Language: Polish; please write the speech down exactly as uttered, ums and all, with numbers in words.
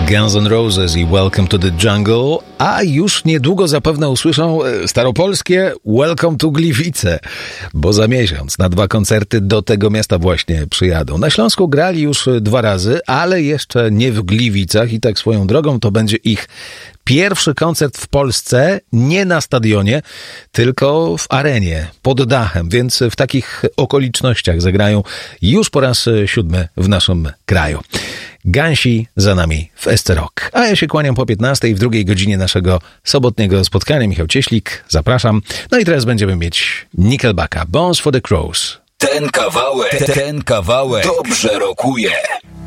Guns N' Roses i Welcome to the Jungle, a już niedługo zapewne usłyszą staropolskie Welcome to Gliwice, bo za miesiąc na dwa koncerty do tego miasta właśnie przyjadą. Na Śląsku grali już dwa razy, ale jeszcze nie w Gliwicach i tak swoją drogą to będzie ich pierwszy koncert w Polsce, nie na stadionie, tylko w arenie, pod dachem, więc w takich okolicznościach zagrają już po raz siódmy w naszym kraju. Gansi za nami w S C Rock. A ja się kłaniam po piętnastej w drugiej godzinie naszego sobotniego spotkania. Michał Cieślik, zapraszam. No i teraz będziemy mieć Nickelbacka, Bones for the Crows. Ten kawałek, ten kawałek dobrze rokuje.